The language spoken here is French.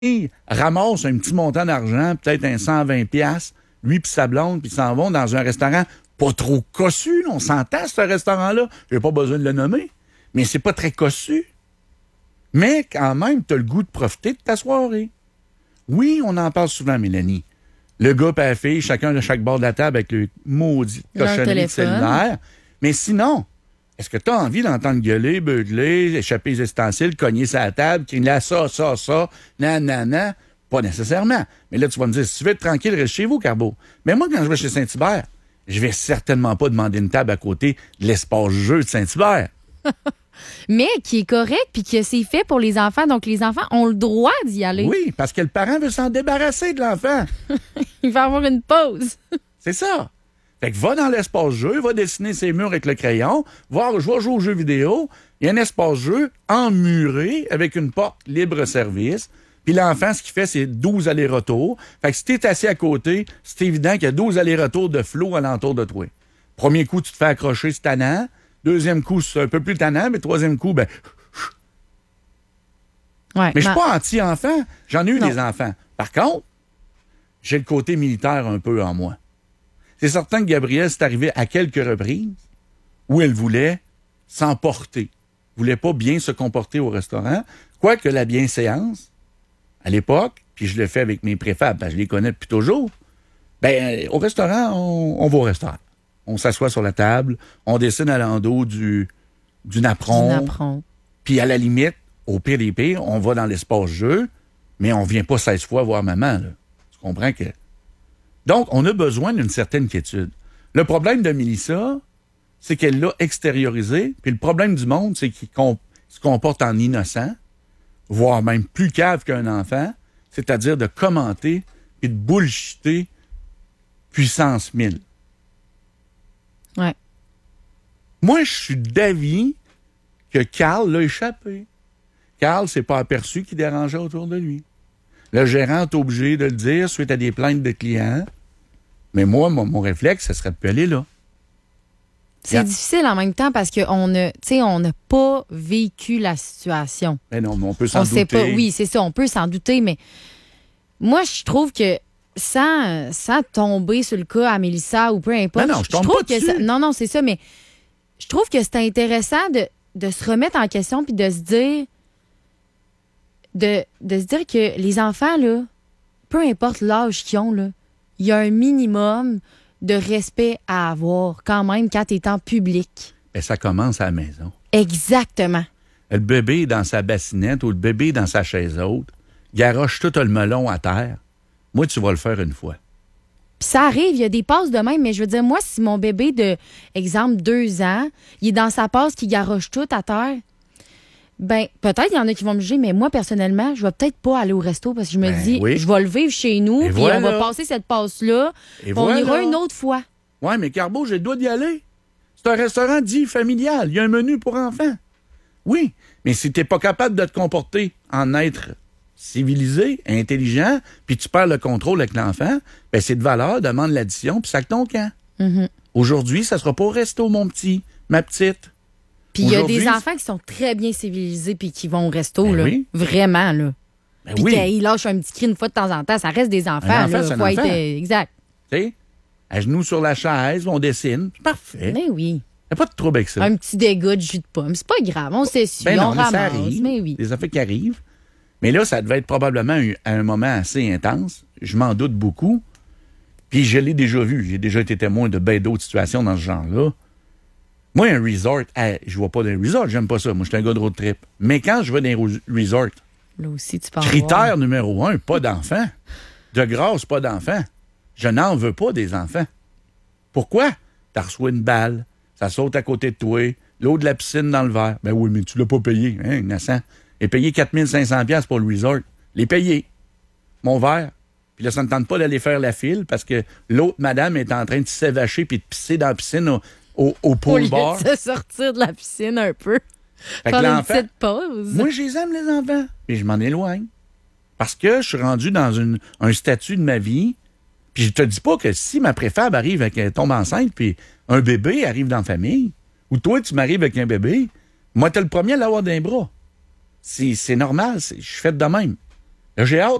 ramasse un petit montant d'argent, peut-être un 120 piastres, lui puis sa blonde, puis ils s'en vont dans un restaurant pas trop cossu, là, on s'entend, ce restaurant-là. J'ai pas besoin de le nommer, mais c'est pas très cossu. Mais quand même, tu as le goût de profiter de ta soirée. Oui, on en parle souvent, Mélanie. Le gars et la fille, chacun de chaque bord de la table avec le maudit cochonnerie de cellulaire. Mais sinon, est-ce que tu as envie d'entendre gueuler, beugler, échapper les ustensiles, cogner sa table, crier ça, nanana? Pas nécessairement. Mais là, tu vas me dire, si tu veux être tranquille, reste chez vous, Carbo. Mais moi, quand je vais chez Saint-Hubert, je vais certainement pas demander une table à côté de l'espace jeu de Saint-Hubert. Mais qui est correct, puis que c'est fait pour les enfants. Donc, les enfants ont le droit d'y aller. Oui, parce que le parent veut s'en débarrasser de l'enfant. Il va avoir une pause. C'est ça. Fait que va dans l'espace jeu, va dessiner ses murs avec le crayon, je vais jouer aux jeux vidéo. Il y a un espace jeu emmuré avec une porte libre-service. Puis l'enfant, ce qu'il fait, c'est 12 allers-retours. Fait que si t'es assis à côté, c'est évident qu'il y a 12 allers-retours de flot alentour de toi. Premier coup, tu te fais accrocher, c'est tannant. Deuxième coup, c'est un peu plus tannant, mais troisième coup, ben... Ouais, mais je suis pas anti-enfant. J'en ai eu des enfants. Par contre, j'ai le côté militaire un peu en moi. C'est certain que Gabrielle, c'est arrivé à quelques reprises où elle voulait s'emporter. Voulait pas bien se comporter au restaurant. Quoique la bienséance, à l'époque, puis je le fais avec mes préfabs, parce que je les connais depuis toujours, ben au restaurant, on va au restaurant. On s'assoit sur la table, on dessine à l'endos du napperon. Puis à la limite, au pire des pires, on va dans l'espace jeu, mais on vient pas 16 fois voir maman. Là. Tu comprends que... Donc, on a besoin d'une certaine quiétude. Le problème de Mélissa, c'est qu'elle l'a extériorisé, puis le problème du monde, c'est qu'il se comporte en innocent, voire même plus cave qu'un enfant, c'est-à-dire de commenter et de bullshiter puissance 1000. Ouais. Moi, je suis d'avis que Carl l'a échappé. Carl s'est pas aperçu qu'il dérangeait autour de lui. Le gérant est obligé de le dire suite à des plaintes de clients. Mais moi, mon réflexe, ça serait de aller là. C'est difficile en même temps parce qu'on n'a pas vécu la situation. Ben non, mais on peut s'en douter. Sait pas, oui, c'est ça, on peut s'en douter, mais moi, je trouve que sans tomber sur le cas à Mélissa ou peu importe. Non, je tombe pas dessus. Non, c'est ça, mais je trouve que c'est intéressant de se remettre en question puis de se dire que les enfants, là, peu importe l'âge qu'ils ont, là, il y a un minimum de respect à avoir quand même quand tu es en public. Ben, ça commence à la maison. Exactement. Le bébé dans sa bassinette ou le bébé dans sa chaise haute, garoche tout le melon à terre. Moi, tu vas le faire une fois. Puis ça arrive, il y a des passes de même, mais je veux dire, moi, si mon bébé de, exemple, 2 ans, il est dans sa passe qui garoche tout à terre, ben peut-être il y en a qui vont me juger, mais moi, personnellement, je vais peut-être pas aller au resto parce que je me dis, je vais le vivre chez nous, puis on va passer cette passe-là, puis on ira une autre fois. Ouais, mais Carbo, j'ai le droit d'y aller. C'est un restaurant dit familial. Il y a un menu pour enfants. Oui, mais si t'es pas capable de te comporter en être civilisé, intelligent, puis tu perds le contrôle avec l'enfant, ben c'est de valeur, demande l'addition, puis sac ton camp. Mm-hmm. Aujourd'hui, ça sera pas au resto, mon petit, ma petite. Puis il y a des enfants qui sont très bien civilisés puis qui vont au resto, ben là. Oui. Vraiment, là. Ben puis oui. qu'ils lâchent un petit cri une fois de temps en temps, ça reste des enfants, un enfant, là. c'est un Faut enfant. être exact. Tu sais, à genoux sur la chaise, on dessine. Parfait. Mais oui. Il n'y a pas de trouble avec ça. Un petit dégât de jus de pomme. C'est pas grave. On s'essuie, on ramasse. Ça arrive, mais oui. des affaires qui arrivent. Mais là, ça devait être probablement un moment assez intense. Je m'en doute beaucoup. Puis je l'ai déjà vu. J'ai déjà été témoin de bien d'autres situations dans ce genre-là. Moi, un resort, je vois pas d'un resort, j'aime pas ça. Moi, je suis un gars de road trip. Mais quand je vais dans un resort, là aussi, tu peux critère numéro 1, pas d'enfants. De grâce, pas d'enfants. Je n'en veux pas des enfants. Pourquoi? T'as reçu une balle, ça saute à côté de toi, l'eau de la piscine dans le verre. Ben oui, mais tu l'as pas payé, hein, innocent. Et payé 4500$ pour le resort. Les payer. Mon verre. Puis là, ça ne tente pas d'aller faire la file parce que l'autre madame est en train de s'évacher puis de pisser dans la piscine au pool bar. Au lieu de se sortir de la piscine un peu. Faire une petite pause. Moi, je les aime, les enfants. Puis je m'en éloigne. Parce que je suis rendu dans un statut de ma vie. Puis je te dis pas que si ma préfab arrive avec tombe enceinte puis un bébé arrive dans la famille, ou toi, tu m'arrives avec un bébé, moi, t'es le premier à l'avoir dans les bras. C'est normal. Je suis fait de même. J'ai hâte